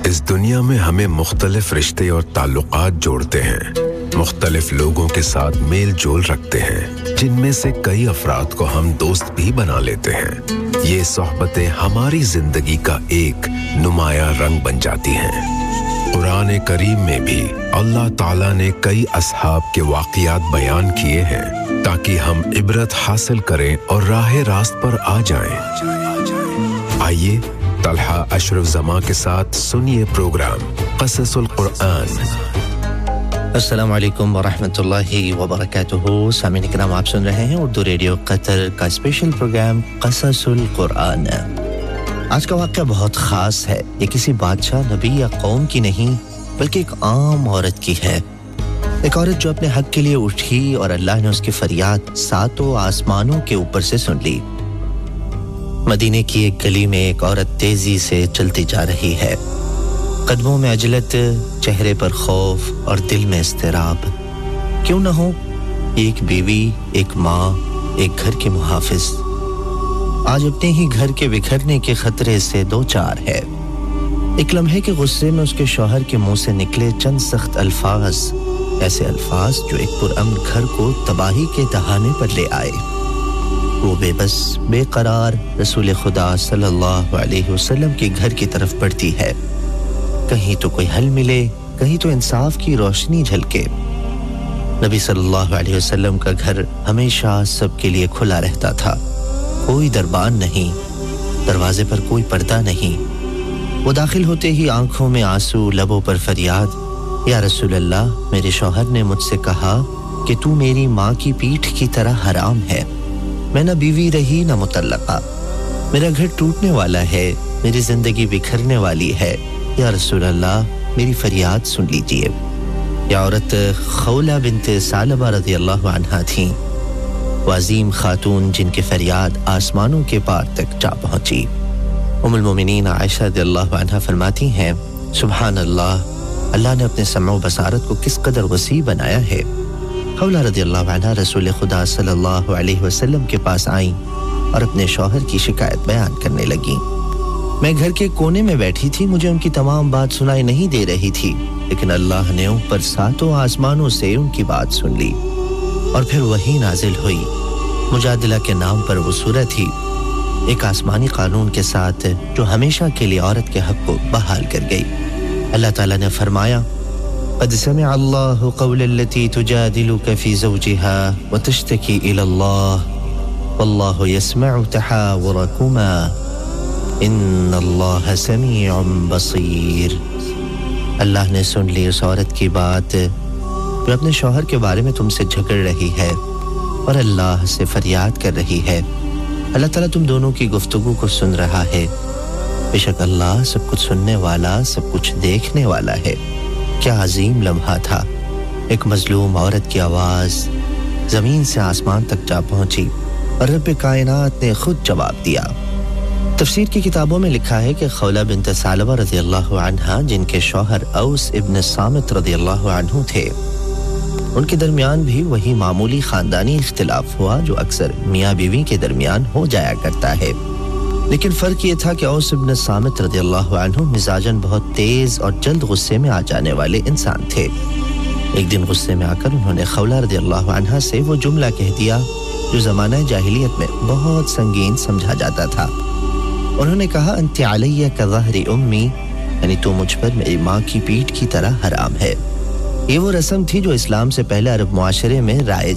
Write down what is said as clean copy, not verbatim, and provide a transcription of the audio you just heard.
इस दुनिया में हमें मुख्तलिफ रिश्ते और ताल्लुकात जोड़ते हैं, मुख्तलिफ लोगों के साथ मेल जोल रखते हैं, जिनमें से कई अफराद को हम दोस्त भी बना लेते हैं। ये सोहबतें हमारी जिंदगी का एक नुमाया रंग बन जाती हैं। कुरान करीम में भी अल्लाह ताला ने कई असहाब के वाक़ियात बयान किए हैं ताकि हम इबरत हासिल करें और राह रास्त पर आ जाएं। आइए तलहा अशरफ जमा के साथ सुनिए प्रोग्राम क़ससुल कुरान। अस्सलाम वालेकुम व रहमतुल्लाहि व बरकातुहू। सामीन इकराम, आप सुन रहे हैं उर्दू रेडियो कतर का स्पेशल प्रोग्राम क़ससुल कुरान। आज का वाक़या बहुत ख़ास है। ये किसी बादशाह, नबी या कौम की नहीं, बल्कि एक आम औरत की है। एक औरत जो अपने हक के लिए उठी और अल्लाह ने उसकी फरियाद सातों आसमानों के ऊपर से सुन ली। मदीने की एक गली में एक औरत तेजी से चलती जा रही है, कदमों में अजलत, चेहरे पर खौफ और दिल में इस्तराब। क्यों न हो, एक बीवी, एक माँ, एक घर के मुहाफिज आज अपने ही घर के बिखरने के खतरे से दो चार है। एक लम्हे के गुस्से में उसके शौहर के मुंह से निकले चंद सख्त अल्फाज, ऐसे अल्फाज जो एक पुरअमन घर को तबाही के दहाने पर ले आए। वो बेबस, बेकरार रसूल खुदा सल्लल्लाहु अलैहि वसल्लम के घर की तरफ बढ़ती है। कहीं तो कोई हल मिले, कहीं तो इंसाफ की रोशनी झलके। नबी सल्लल्लाहु अलैहि वसल्लम का घर हमेशा सबके लिए खुला रहता था। कोई दरबान नहीं, दरवाजे पर कोई पर्दा नहीं। वो दाखिल होते ही आंखों में आंसू, लबों पर फरियाद, या रसूल अल्लाह, मेरे शौहर ने मुझसे कहा कि तू मेरी माँ की पीठ की तरह हराम है। मैं न बीवी रही न मुतल्लका, मेरा घर टूटने वाला है, मेरी जिंदगी बिखरने वाली है। या रसूल अल्लाह, मेरी फरियाद सुन लीजिए। यह औरत खौला बिन्त सालबा रज़ियल्लाहु अन्हा थीं, वो अजीम खातून जिनकी फरियाद आसमानों के पार तक जा पहुंची। उम्मुल मोमिनीन आयशा रज़ियल्लाहु अन्हा फरमाती हैं, सुभान अल्लाह, अल्लाह ने अपने समअ बसारत को किस कदर वसी बनाया है। खौला रज़ियल्लाहु अन्हा रसूल खुदा सल्लल्लाहु अलैहि वसल्लम के पास आईं और अपने शौहर की शिकायत बयान करने लगीं। मैं घर के कोने में बैठी थी, मुझे उनकी तमाम बात सुनाई नहीं दे रही थी, लेकिन अल्लाह ने ऊपर सातों आसमानों से उनकी बात सुन ली और फिर वही नाजिल हुई। मुजादिला के नाम पर वो सूरत थी, एक आसमानी कानून के साथ जो हमेशा के लिए औरत के हक को बहाल कर गई। अल्लाह ताला ने फरमाया, क़द समिअ अल्लाहु क़ौला अल्लती तुजादिलुका फ़ी ज़ौजिहा व तश्तकी इलल्लाह वल्लाहु यस्मअु तहावुरकुमा इन्नल्लाह समीउन बसीर। अल्लाह ने सुन ली उस औरत की बात जो अपने शौहर के बारे में तुमसे झगड़ रही है और अल्लाह से फरियाद कर रही है। अल्लाह ताला तुम दोनों की गुफ्तगू को सुन रहा है। बेशक अल्लाह सब कुछ सुनने वाला, सब कुछ देखने वाला है। क्या अजीम लम्हा था। एक मजलूम औरत की आवाज जमीन से आसमान तक जा पहुंची और रब कायनात ने खुद जवाब दिया। तफसीर की किताबों में लिखा है कि खौला बिन्त सालबा रज़ियल्लाहु अन्हा, जिनके शौहर औस इब्न सामित रज़ियल्लाहु अन्हु थे, उनके दरमियान भी वही मामूली खानदानी इख्तिलाफ हुआ जो अक्सर मियाँ बीवी के दरमियान हो जाया करता है। लेकिन फर्क ये था कि औस इब्न सामित रज़ियल्लाहु अन्हु मिजाजन बहुत तेज और जल्द गुस्से में आ जाने वाले इंसान थे। एक दिन गुस्से में आकर उन्होंने खौला रज़ियल्लाहु अन्हा से वो जुमला कह दिया जो ज़माना जाहिलियत में बहुत संगीन समझा जाता था। उन्होंने कहा, अंति अलैया कज़हरी उम्मी, यानी तू मुझ पर मेरी माँ की पीठ की तरह हराम है। ये वो रस्म थी जो इस्लाम से पहले अरब मुआशरे में राइज